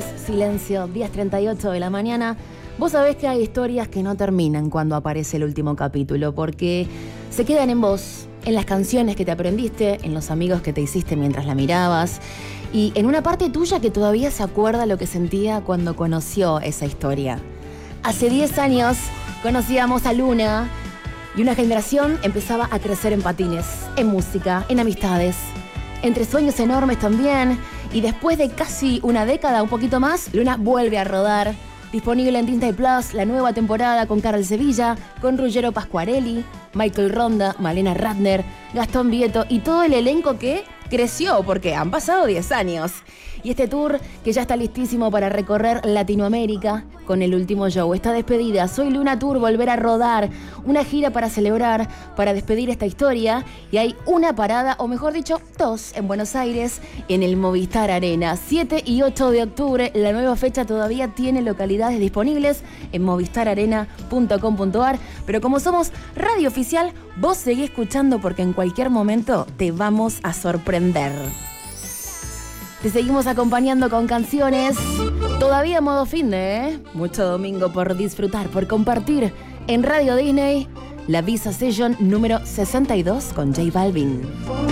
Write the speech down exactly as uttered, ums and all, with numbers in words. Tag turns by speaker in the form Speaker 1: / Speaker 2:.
Speaker 1: silencio, diez treinta y ocho de la mañana. Vos sabés que hay historias que no terminan cuando aparece el último capítulo, porque se quedan en vos, en las canciones que te aprendiste, en los amigos que te hiciste mientras la mirabas, y en una parte tuya que todavía se acuerda lo que sentía cuando conoció esa historia. Hace diez años conocíamos a Luna y una generación empezaba a crecer en patines, en música, en amistades, entre sueños enormes también. Y después de casi una década, un poquito más, Luna vuelve a rodar. Disponible en Disney Plus, la nueva temporada con Carol Sevilla, con Ruggero Pasquarelli, Michael Ronda, Malena Ratner, Gastón Vieto y todo el elenco que creció porque han pasado diez años. Y este tour que ya está listísimo para recorrer Latinoamérica con el último show. Esta despedida, Soy Luna Tour, volver a rodar. Una gira para celebrar, para despedir esta historia. Y hay una parada, o mejor dicho, dos en Buenos Aires, en el Movistar Arena. siete y ocho de octubre, la nueva fecha todavía tiene localidades disponibles en movistar arena punto com punto ar. Pero como somos radio oficial, vos seguís escuchando porque en cualquier momento te vamos a sorprender. Te seguimos acompañando con canciones. Todavía modo finde, ¿eh? Mucho domingo por disfrutar, por compartir en Radio Disney. La Visa Session número sesenta y dos con J Balvin.